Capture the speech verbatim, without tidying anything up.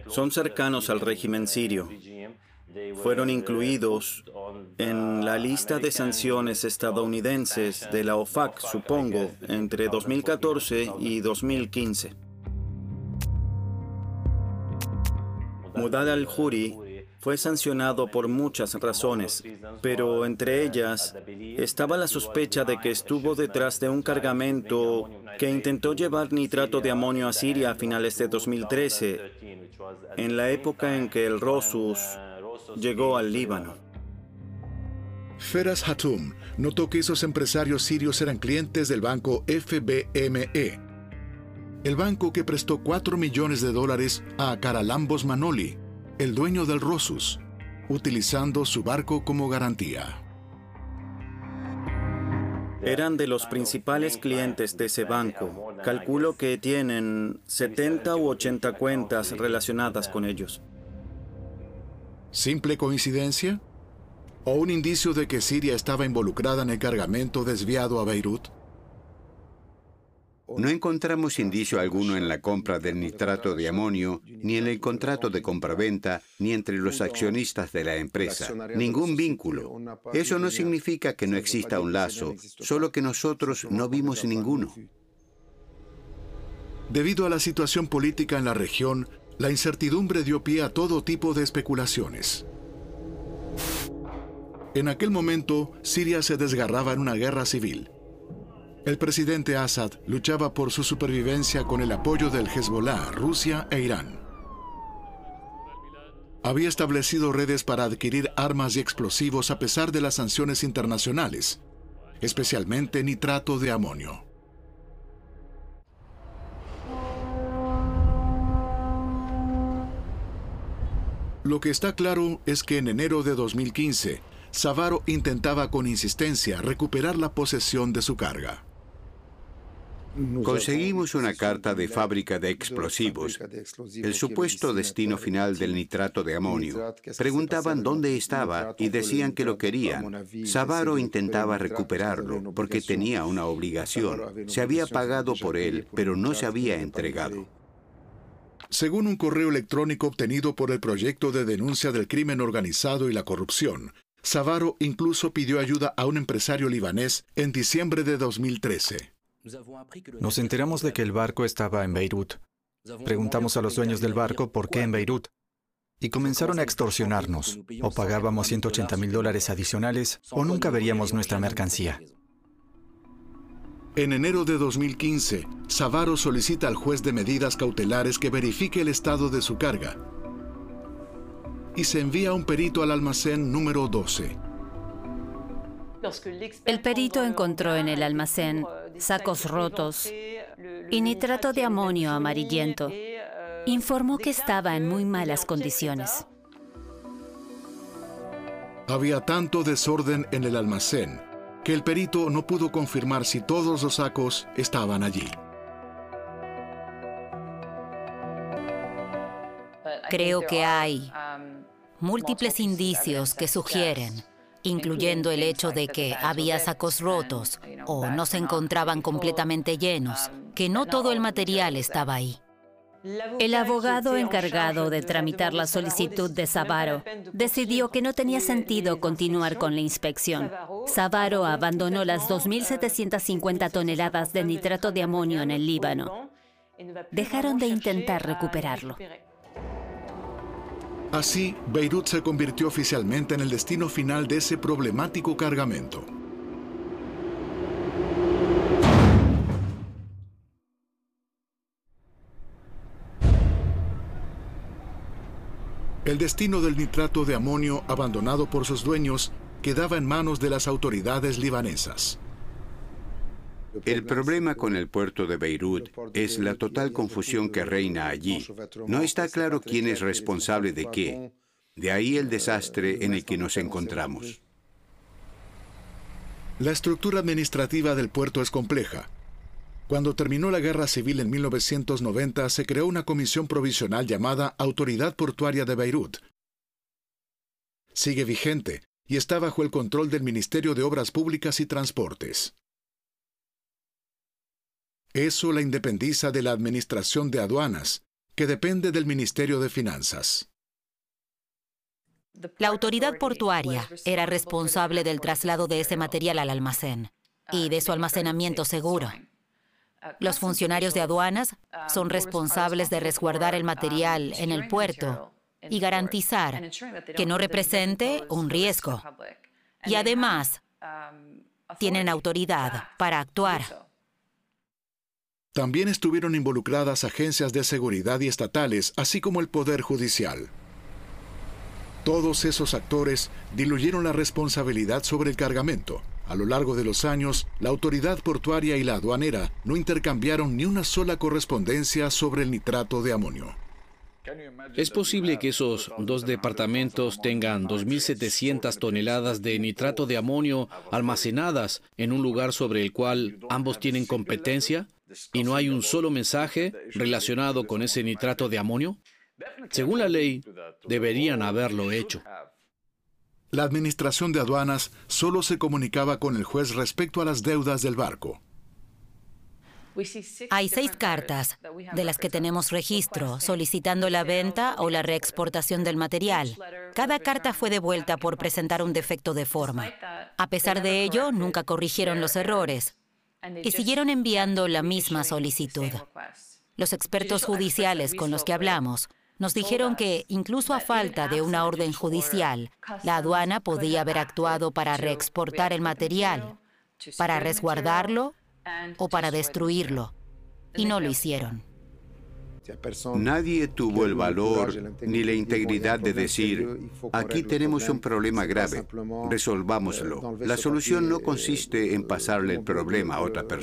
son cercanos al régimen sirio. Fueron incluidos en la lista de sanciones estadounidenses de la OFAC, supongo, entre dos mil catorce y dos mil quince. Mudad al-Huri fue sancionado por muchas razones, pero entre ellas estaba la sospecha de que estuvo detrás de un cargamento que intentó llevar nitrato de amonio a Siria a finales de dos mil trece, en la época en que el Rosus llegó al Líbano. Feras Hatum notó que esos empresarios sirios eran clientes del banco F B M E, el banco que prestó cuatro millones de dólares a Karalambos Manoli, el dueño del Rosus, utilizando su barco como garantía. Eran de los principales clientes de ese banco. Calculo que tienen setenta u ochenta cuentas relacionadas con ellos. ¿Simple coincidencia? ¿O un indicio de que Siria estaba involucrada en el cargamento desviado a Beirut? No encontramos indicio alguno en la compra del nitrato de amonio, ni en el contrato de compraventa, ni entre los accionistas de la empresa. Ningún vínculo. Eso no significa que no exista un lazo, solo que nosotros no vimos ninguno. Debido a la situación política en la región, la incertidumbre dio pie a todo tipo de especulaciones. En aquel momento, Siria se desgarraba en una guerra civil. El presidente Assad luchaba por su supervivencia con el apoyo del Hezbollah, Rusia e Irán. Había establecido redes para adquirir armas y explosivos a pesar de las sanciones internacionales, especialmente nitrato de amonio. Lo que está claro es que en enero de dos mil quince, Savaro intentaba con insistencia recuperar la posesión de su carga. Conseguimos una carta de fábrica de explosivos, el supuesto destino final del nitrato de amonio. Preguntaban dónde estaba y decían que lo querían. Savaro intentaba recuperarlo porque tenía una obligación. Se había pagado por él, pero no se había entregado. Según un correo electrónico obtenido por el Proyecto de Denuncia del Crimen Organizado y la Corrupción, Savaro incluso pidió ayuda a un empresario libanés en diciembre de dos mil trece. Nos enteramos de que el barco estaba en Beirut. Preguntamos a los dueños del barco por qué en Beirut. Y comenzaron a extorsionarnos. O pagábamos ciento ochenta mil dólares adicionales o nunca veríamos nuestra mercancía. En enero de dos mil quince, Savaro solicita al juez de medidas cautelares que verifique el estado de su carga y se envía un perito al almacén número doce. El perito encontró en el almacén sacos rotos y nitrato de amonio amarillento. Informó que estaba en muy malas condiciones. Había tanto desorden en el almacén que el perito no pudo confirmar si todos los sacos estaban allí. Creo que hay múltiples indicios que sugieren, incluyendo el hecho de que había sacos rotos o no se encontraban completamente llenos, que no todo el material estaba ahí. El abogado encargado de tramitar la solicitud de Savaro decidió que no tenía sentido continuar con la inspección. Savaro abandonó las dos mil setecientas cincuenta toneladas de nitrato de amonio en el Líbano. Dejaron de intentar recuperarlo. Así, Beirut se convirtió oficialmente en el destino final de ese problemático cargamento. El destino del nitrato de amonio abandonado por sus dueños quedaba en manos de las autoridades libanesas. El problema con el puerto de Beirut es la total confusión que reina allí. No está claro quién es responsable de qué. De ahí el desastre en el que nos encontramos. La estructura administrativa del puerto es compleja. Cuando terminó la Guerra Civil en mil novecientos noventa, se creó una comisión provisional llamada Autoridad Portuaria de Beirut. Sigue vigente y está bajo el control del Ministerio de Obras Públicas y Transportes. Eso la independiza de la Administración de Aduanas que depende del Ministerio de Finanzas. La autoridad portuaria era responsable del traslado de ese material al almacén y de su almacenamiento seguro. Los funcionarios de aduanas son responsables de resguardar el material en el puerto y garantizar que no represente un riesgo. Y además, tienen autoridad para actuar. También estuvieron involucradas agencias de seguridad y estatales, así como el Poder Judicial. Todos esos actores diluyeron la responsabilidad sobre el cargamento. A lo largo de los años, la autoridad portuaria y la aduanera no intercambiaron ni una sola correspondencia sobre el nitrato de amonio. ¿Es posible que esos dos departamentos tengan dos mil setecientas toneladas de nitrato de amonio almacenadas en un lugar sobre el cual ambos tienen competencia y no hay un solo mensaje relacionado con ese nitrato de amonio? Según la ley, deberían haberlo hecho. La administración de aduanas solo se comunicaba con el juez respecto a las deudas del barco. Hay seis cartas de las que tenemos registro solicitando la venta o la reexportación del material. Cada carta fue devuelta por presentar un defecto de forma. A pesar de ello, nunca corrigieron los errores y siguieron enviando la misma solicitud. Los expertos judiciales con los que hablamos nos dijeron que, incluso a falta de una orden judicial, la aduana podía haber actuado para reexportar el material, para resguardarlo o para destruirlo, y no lo hicieron. Nadie tuvo el valor ni la integridad de decir, aquí tenemos un problema grave, resolvámoslo. La solución no consiste en pasarle el problema a otra persona.